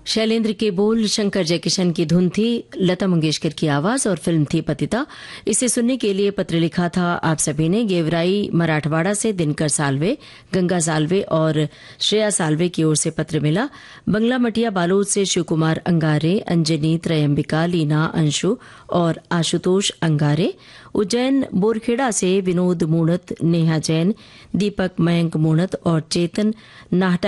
शैलेंद्र के बोल, शंकर जयकिशन की धुन थी, लता मंगेशकर की आवाज और फिल्म थी पतिता। इसे सुनने के लिए पत्र लिखा था आप सभी ने। गेवराई मराठवाड़ा से दिनकर साल्वे, गंगा साल्वे और श्रेया साल्वे की ओर से पत्र मिला। बंगला मटिया बालोद से शिव कुमार अंगारे, अंजनी, त्रयंबिका, लीना, अंशु और आशुतोष अंगारे। उज्जैन बोरखेड़ा से विनोद मूणत, नेहा जैन, दीपक मयंक मूणत और चेतन नाहटा